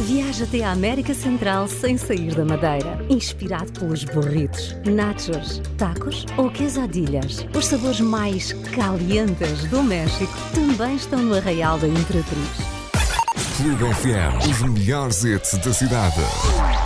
Viaja até à América Central sem sair da Madeira. Inspirado pelos burritos, nachos, tacos ou quesadillas. Os sabores mais calientes do México também estão no Arraial da Imperatriz. Clube FM, os melhores hits da cidade.